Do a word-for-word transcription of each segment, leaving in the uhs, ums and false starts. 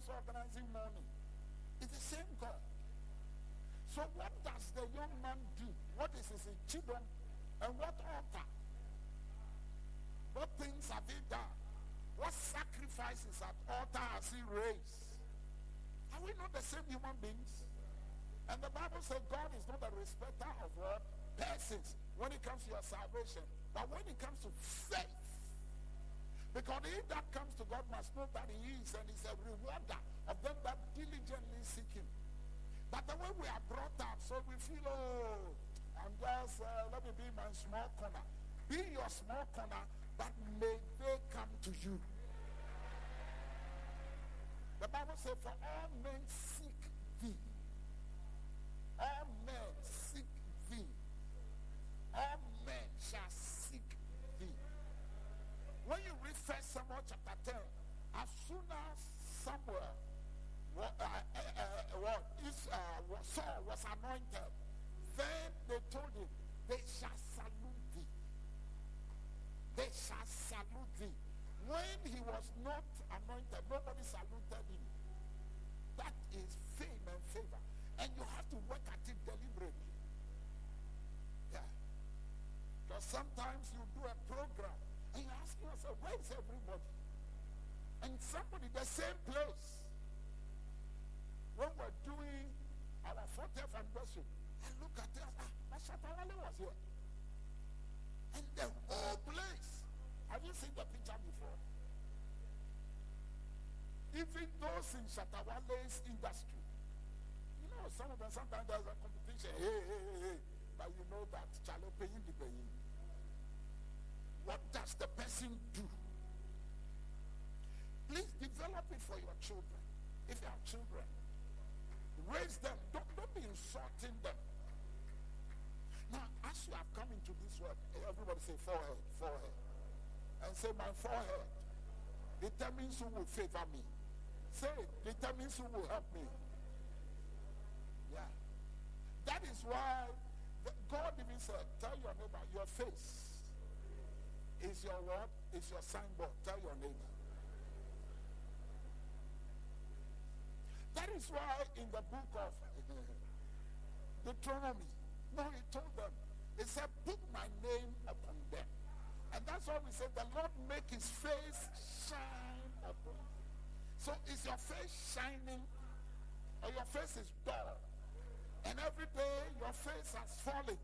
also organizing money. It's the same God. So what does the young man do? What is his children? And what altar? What things have he done? What sacrifices at altar has he raised? Are we not the same human beings? And the Bible says God is not a respecter of what? Persons when it comes to your salvation. But when it comes to faith, because he that comes to God must know that he is, and is a rewarder of them that diligently seek him. But the way we are brought up, so we feel, oh, I'm just, uh, let me be my small corner. Be your small corner, but may they come to you. The Bible says, for all men seek thee. All men seek thee. All men shall seek thee. When you read First Samuel chapter ten, as soon as Samuel what, uh, uh, uh, what is, uh, what Saul was anointed, then they told him, they shall salute thee. They shall salute thee. When he was not anointed, nobody saluted him. That is fame and favor. And you have to work at it deliberately. Yeah. Because sometimes you do a program and you ask yourself, where is everybody? And somebody, the same place. When we're doing our fortieth anniversary, I look at it, ah, my Shatawale was here. And the whole place. Have you seen the picture before? Even those in Shatawale's industry. You know, some of them, sometimes there's a competition. Hey, hey, hey, hey. But you know that Chalo paying the paying. What does the person do? Please develop it for your children. If you have children, raise them. Don't, don't be insulting them. Now, as you have come into this world, everybody say forehead, forehead. And say, my forehead determines who will favor me. Say it, determines who will help me. Yeah. That is why God even said, tell your neighbor, your face is your what? Is your signboard. Tell your neighbor. That is why in the book of Deuteronomy, no, he told them, he said, put my name upon them. And that's why we say the Lord make his face shine upon you. So is your face shining or your face is dull? And every day your face has fallen.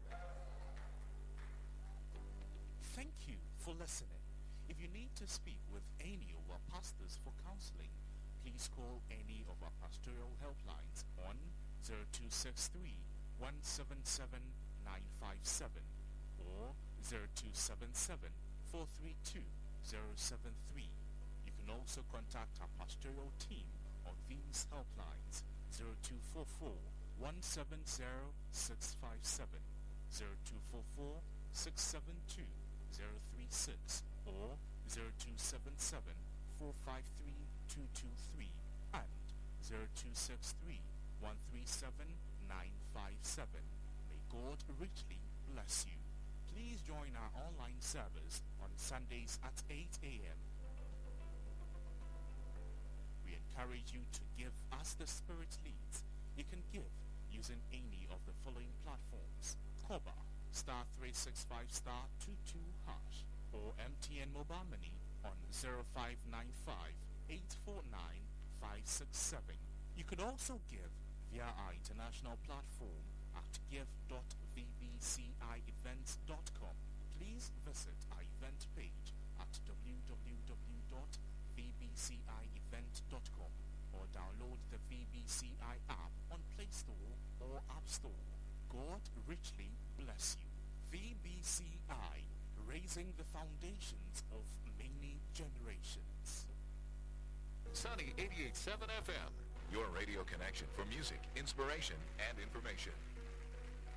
Thank you for listening. If you need to speak with any of our pastors for counseling, please call any of our pastoral helplines on zero two six three, one seven seven, nine five seven or zero two seven seven, four three two, zero seven three. You can also contact our pastoral team on these helplines zero two four four, one seven zero, six five seven, zero two four four, six seven two, zero three six or zero two seven seven, four five three, two two three and zero two six three, one three seven, nine five seven. May God richly bless you. Please join our online service on Sundays at eight a.m. We encourage you to give as the Spirit leads. You can give using any of the following platforms: Koba, star three six five star two two hash, or M T N Mobile Money on zero five nine five, eight four nine, five six seven. You can also give via our international platform at give dot v b c i events dot com. Please visit our event page at w w w dot v b c i event dot com or download the V B C I app on Play Store or App Store. God richly bless you. V B C I, raising the foundations of many generations. Sunny eighty-eight point seven F M, your radio connection for music, inspiration, and information.